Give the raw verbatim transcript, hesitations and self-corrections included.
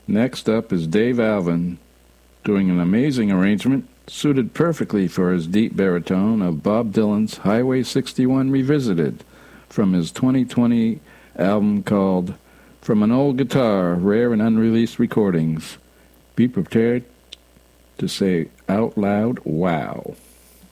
Next up is Dave Alvin, doing an amazing arrangement suited perfectly for his deep baritone of Bob Dylan's Highway sixty-one Revisited from his twenty twenty album called From an Old Guitar, Rare and Unreleased Recordings. Be prepared to say out loud, wow.